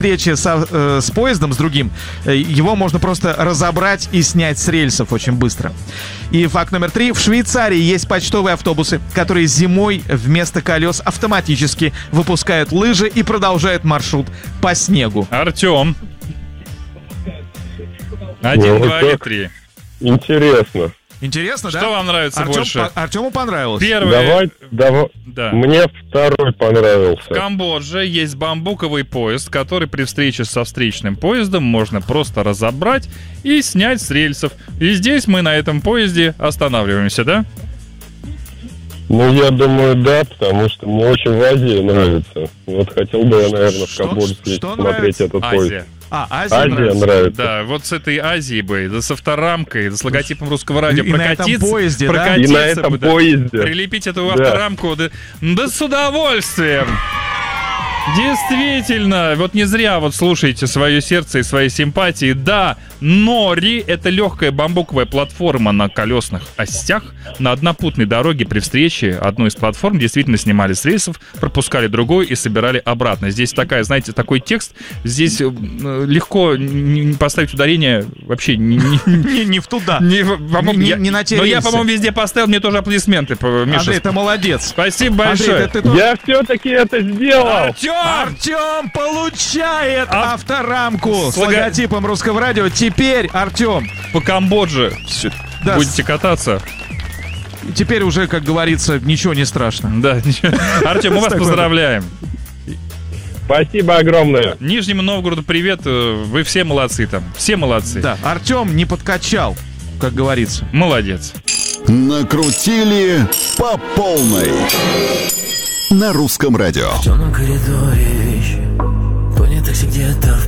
встрече с поездом, с другим, его можно просто разобрать и снять с рельсов очень быстро. И факт номер 3. В Швейцарии есть почтовые автобусы, которые зимой вместо колес автоматически выпускают лыжи и продолжают маршрут по снегу. Артем. 1, 2 или 3. Интересно. Интересно, да? Что вам нравится больше? Артему понравилось. Первый. Да. Мне второй понравился. В Камбодже есть бамбуковый поезд, который при встрече со встречным поездом можно просто разобрать и снять с рельсов. И здесь мы на этом поезде останавливаемся, да? Ну, я думаю, да, потому что мне очень в Азии нравится. Вот хотел бы я, наверное, в Камбодже смотреть этот поезд. Азия нравится. Да, вот с этой Азией бы, да с авторамкой, да с логотипом Русского радио и прокатиться. На этом поезде, и на этом поезде. Прилепить эту авторамку, да с удовольствием. Действительно, вот не зря вот слушаете свое сердце и свои симпатии. Да, Нори — это легкая бамбуковая платформа на колесных осях. На однопутной дороге при встрече одну из платформ действительно снимали с рельсов, пропускали другую и собирали обратно. Здесь такая, знаете, такой текст. Здесь легко поставить ударение вообще не в туда. Не на те рельсы. Но я, по-моему, везде поставил, мне тоже аплодисменты. Миша, Андрей, ты молодец. Спасибо большое. Я все-таки это сделал. Артем получает авторамку с логотипом Русского радио. Теперь, Артем, по Камбодже будете кататься. Теперь уже, как говорится, ничего не страшно. Да, Артем, мы вас поздравляем. Спасибо огромное. Нижнему Новгороду привет. Вы все молодцы там. Все молодцы. Да, Артем не подкачал, как говорится. Молодец. Накрутили по полной. На Русском радио. В темном коридоре вещи, понятых где-то